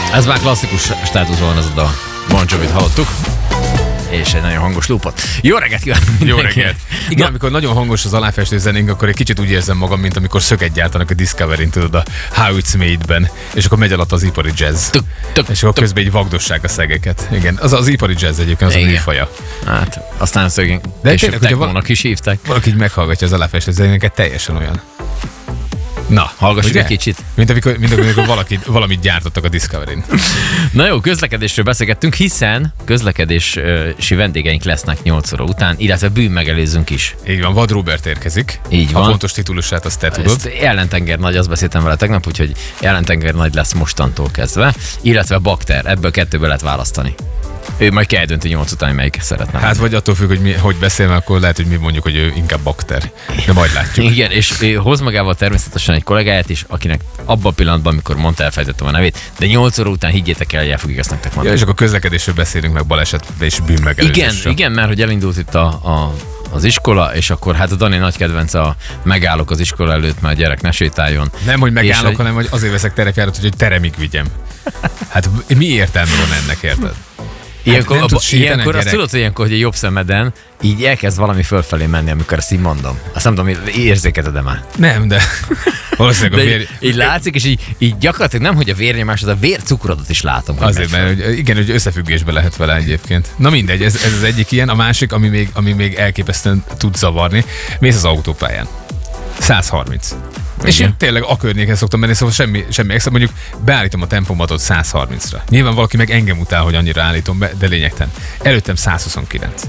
Ez már klasszikus státuszban van ez a dal. Bon Jovit hallottuk. És egy nagyon hangos lúpot. Jó reggelt kívánok! Jó reggelt! Igen, amikor nagyon hangos az aláfestő zenénk, akkor egy kicsit úgy érzem magam, mint amikor szöget gyártanak a Discovery-n, tudod, a How It's Made-ben, és akkor megy alatt az ipari jazz. És akkor közben így vagdossák a szegeket. Igen, az ipari jazz egyébként, az a műfaja. Hát, aztán szögén. De és tényleg, technónak is hívták. Valaki így meghallgatja az aláfestő zenénket, teljesen olyan. Na, hallgassuk egy kicsit. Mint amikor valamit gyártottak a Discovery-n. Na jó, közlekedésről beszélgettünk, hiszen közlekedési vendégeink lesznek 8 óra után, illetve bűnmegelőzünk is. Így van, Vad Róbert érkezik. Így van. A pontos titulusát azt te tudod. Ellentenger Nagy, azt beszéltem vele tegnap, úgyhogy Ellentenger Nagy lesz mostantól kezdve, illetve Bakter, ebből kettőből lehet választani. Ő majd kell dönti 8 után, melyik szeretne. Hát vagy attól függ, hogy beszél, akkor lehet, hogy mi mondjuk, hogy ő inkább Bakter. De majd látjuk. Igen, és hoz magával természetesen egy kollégáját is, akinek abban a pillanatban, amikor mondta, elfelejtettem a nevét, de 8 óra után higgyétek el, hogy el fogjuk ezt nektek mondani. Ja, és akkor közlekedésről beszélünk meg, baleset és bűnmegelőzésről. Igen, mert hogy elindult itt az iskola, és akkor hát a Dani nagy kedvence a megállok az iskola előtt, mert a gyerek ne sétáljon. Nem, hogy megállok, hanem hogy azért veszek terepjáratot, hogy teremig vigyem. Hát mi értelme van ennek, érted? Ilyenkor azt tudod, hogy ilyenkor, hogy a jobb szemeden így elkezd valami fölfelé menni, amikor ezt így mondom. Azt nem tudom, érzékelted-e már? Nem, de valószínűleg a vér... így látszik, és így gyakorlatilag nem, hogy a vérnyomás, az a vércukrodat is látom. Azért, mert igen, hogy összefüggésbe lehet vele egyébként. Na mindegy, ez az egyik ilyen, a másik, ami még elképesztően tud zavarni. Mész az autópályán. 130. Igen. És én tényleg a környéken szoktam menni, szóval semmi extra. Mondjuk beállítom a tempomatot 130-ra. Nyilván valaki meg engem utál, hogy annyira állítom be, de lényegtelen. Előttem 129.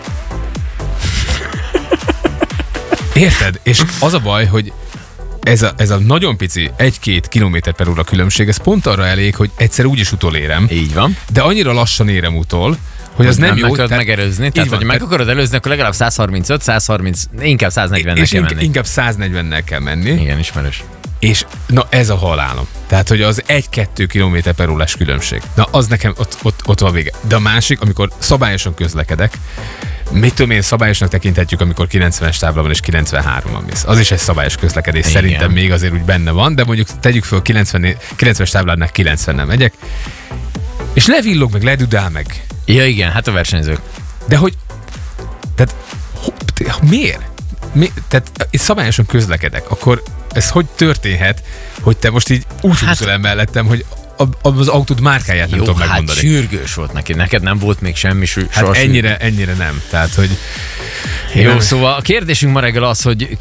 Érted? És az a baj, hogy ez a nagyon pici 1-2 km/h különbség, ez pont arra elég, hogy egyszer úgyis utolérem. Így van. De annyira lassan érem utol, hogy az nem jó. Meg akarod megelőzni, tehát hogy meg akarod előzni, akkor legalább 135, 130, inkább 140-nel kell menni. Inkább 140-nel kell menni. Igen, ismerős. És na ez a halálom. Tehát, hogy az 1-2 km/h különbség. Na az nekem ott van vége. De a másik, amikor szabályosan közlekedek, mit tudom én, szabályosnak tekinthetjük, amikor 90-es tábla van és 93-an mész. Az is egy szabályos közlekedés. Igen. Szerintem még azért úgy benne van, de mondjuk tegyük föl 90-es táblánál 90-nel megyek, és levillog meg, ledudál meg. Ja igen, hát a versenyzők. De hogy... Tehát... Miért? Tehát szabályosan közlekedek, akkor ez hogy történhet, hogy te most így úgy húzol el mellettem, hogy az autód márkáját nem tudom megmondani. Hát sürgős volt neki, neked nem volt még semmi Hát ennyire nem, tehát hogy... Jó, szóval a kérdésünk ma reggel az, hogy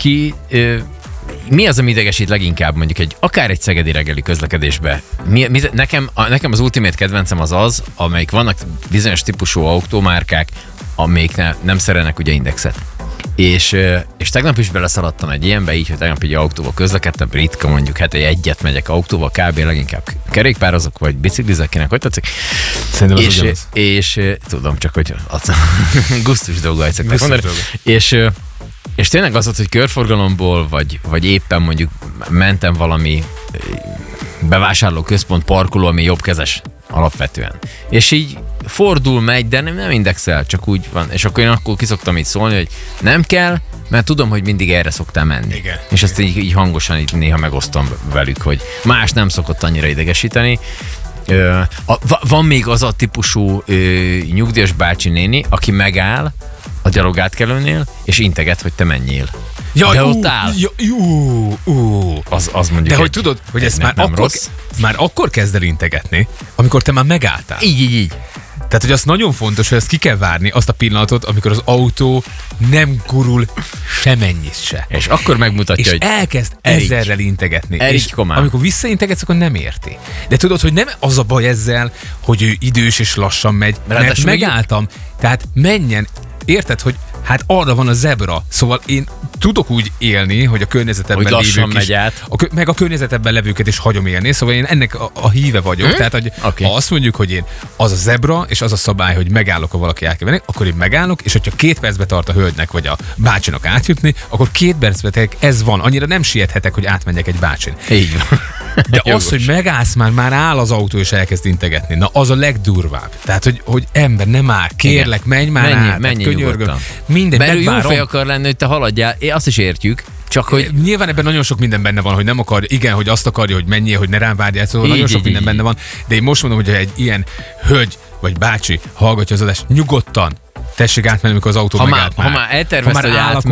mi az, ami idegesít leginkább mondjuk akár egy szegedi reggeli közlekedésbe? Nekem az ultimate kedvencem az, amelyik vannak bizonyos típusú autómárkák, amelyik nem szerelnek ugye indexet. És tegnap is beleszaladtam egy ilyenbe, így, hogy tegnap egy autóval közlekedtem, ritka mondjuk, hát egyet megyek autóval, kb. Leginkább kerékpározok, vagy biciklizek, kinek hogy tetszik. Szerintem és tudom, csak hogy gusztus dolga, hogy szokták mondani. És tényleg az volt, hogy körforgalomból, vagy éppen mondjuk mentem valami bevásárlóközpont parkoló, ami jobbkezes alapvetően. És így fordul, megy, de nem indexel, csak úgy van. És akkor én ki szoktam így szólni, hogy nem kell, mert tudom, hogy mindig erre szoktál menni. Igen. És ezt így hangosan így néha megosztom velük, hogy más nem szokott annyira idegesíteni. Van még az a típusú nyugdíjas bácsi néni, aki megáll a gyalogátkelőnél, és integet, hogy te menjél. Ja, de ott áll. Az mondjuk. De hogy tudod, hogy ez már akkor kezd el integetni, amikor te már megálltál. Így. Tehát, hogy az nagyon fontos, hogy ezt ki kell várni, azt a pillanatot, amikor az autó nem gurul semennyit se. És akkor megmutatja, és hogy elkezd ezerrel integetni. És komán. Amikor visszaintegetsz, akkor nem érti. De tudod, hogy nem az a baj ezzel, hogy ő idős és lassan megy, mert megálltam. Tehát menjen. Érted, hogy hát arra van a zebra. Szóval én tudok úgy élni, hogy a környezetemben lévők is, meg a környezetemben levőket is hagyom élni, szóval én ennek a híve vagyok. Tehát, hogy ha azt mondjuk, hogy én az a zebra, és az a szabály, hogy megállok, ha valaki el kell venni, akkor én megállok, és hogyha 2 percbe tart a hölgynek vagy a bácsinak átjutni, akkor 2 percbe ez van. Annyira nem siethetek, hogy átmenjek egy bácsin. Így van. De az, hogy megállsz, már áll az autó és elkezd integetni, na az a legdurvább. Tehát, hogy ember, nem áll, kérlek, menj már át, menj könyörgöm. Minden, mert ő jó fej akar lenni, hogy te haladjál, azt is értjük, Csak hogy... Nyilván ebben nagyon sok minden benne van, hogy nem akar, igen, hogy azt akarja, hogy menjél, hogy ne rám várjál, szóval nagyon sok minden benne van, de én most mondom, hogy egy ilyen hölgy vagy bácsi hallgatja az adást, nyugodtan tessék átmenni, amikor az autó megállt már. Ha már eltervezte, hogy